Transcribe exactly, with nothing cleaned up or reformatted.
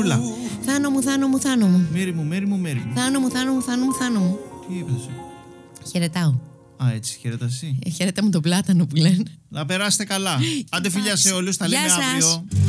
Μερούλα. Θάνο μου, Θάνο μου, Θάνο μου. Μέρη μου, μέρη μου, μέρη μου. Θάνο μου, Θάνο μου, Θάνο μου, Θάνο μου. Τι είπες? Χαιρετάω. Α, έτσι, χαιρετάς εσύ. Ε, Χαιρέτα μου το πλάτανο που λένε. Να περάσετε καλά. Άντε φιλιά σε όλους, τα Γεια λέμε σας. αύριο.